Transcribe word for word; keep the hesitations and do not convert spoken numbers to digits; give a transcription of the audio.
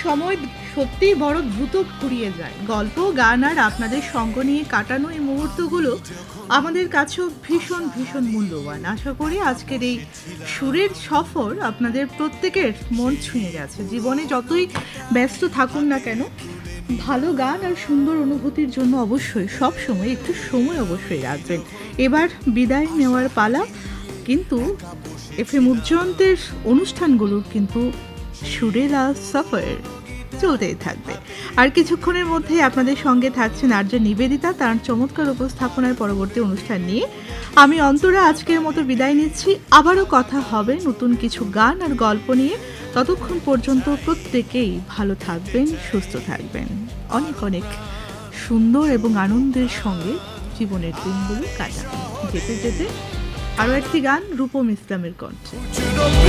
সময় সত্যিই বড় দ্রুত ফুরিয়ে যায়। গল্প, গান আর আপনাদের সঙ্গ নিয়ে কাটানো এই মুহূর্তগুলো আমাদের কাছেও ভীষণ ভীষণ মূল্যবান। আশা করি আজকের এই সুরের সফর আপনাদের প্রত্যেকের মন ছুঁয়ে গেছে। জীবনে যতই ব্যস্ত থাকুন না কেন, ভালো গান আর সুন্দর অনুভূতির জন্য অবশ্যই সব সময় একটু সময় অবশ্যই রাখবেন। এবার বিদায় নেওয়ার পালা, কিন্তু এফ এম উজ্জয়ন্তের অনুষ্ঠানগুলোর কিন্তু সুরেলা সফর চলতেই থাকবে। আর কিছুক্ষণের মধ্যেই আপনাদের সঙ্গে থাকছেন আরজ নিবেদিতা, তার চমৎকার উপস্থাপনার পরবর্তী অনুষ্ঠান নিয়ে। আমি অন্তরা আজকের মতো বিদায় নিচ্ছি। আবারও কথা হবে নতুন কিছু গান আর গল্প নিয়ে। ততক্ষণ পর্যন্ত প্রত্যেকেই ভালো থাকবেন, সুস্থ থাকবেন। অনেক অনেক সুন্দর এবং আনন্দের সঙ্গে জীবনের দিনগুলো কাটাবেন। যেতে যেতে আরও একটি গান রূপম ইসলামের কণ্ঠে।